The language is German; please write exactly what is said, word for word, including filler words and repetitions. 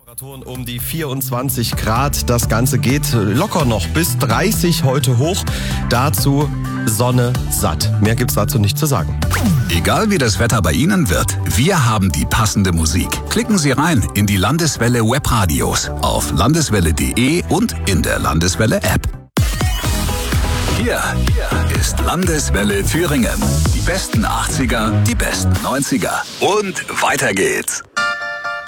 Temperaturen um die vierundzwanzig Grad. Das Ganze geht locker noch bis dreißig heute hoch. Dazu Sonne satt. Mehr gibt's dazu nicht zu sagen. Egal wie das Wetter bei Ihnen wird, wir haben die passende Musik. Klicken Sie rein in die Landeswelle Webradios auf landeswelle punkt de und in der Landeswelle App. Hier, hier ist Landeswelle Thüringen. Die besten achtziger, die besten neunziger und weiter geht's.